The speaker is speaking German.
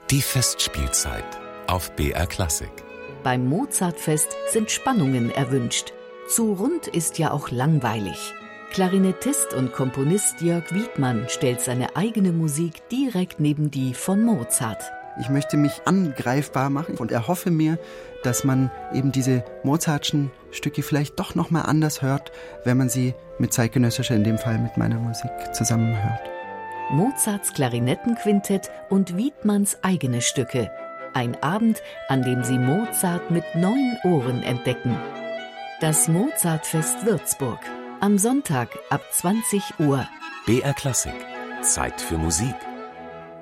Die Festspielzeit auf BR Klassik. Beim Mozartfest sind Spannungen erwünscht. Zu rund ist ja auch langweilig. Klarinettist und Komponist Jörg Wiedmann stellt seine eigene Musik direkt neben die von Mozart. Ich möchte mich angreifbar machen und erhoffe mir, dass man eben diese Mozartschen Stücke vielleicht doch noch mal anders hört, wenn man sie mit zeitgenössischer, in dem Fall mit meiner Musik, zusammenhört. Mozarts Klarinettenquintett und Wiedmanns eigene Stücke. Ein Abend, an dem Sie Mozart mit 9 Ohren entdecken. Das Mozartfest Würzburg. Am Sonntag ab 20 Uhr. BR Klassik. Zeit für Musik.